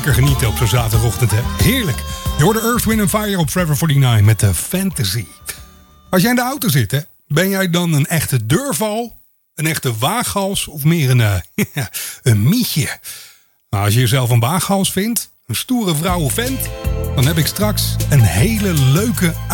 lekker genieten op zo'n zaterdagochtend, hè? Heerlijk. Je hoorde Earth, Wind & Fire op Forever 49 met de Fantasy. Als jij in de auto zit, hè, ben jij dan een echte deurval, een echte waaghals of meer een mietje? Nou, als je jezelf een waaghals vindt, een stoere vrouw of vent, dan heb ik straks een hele leuke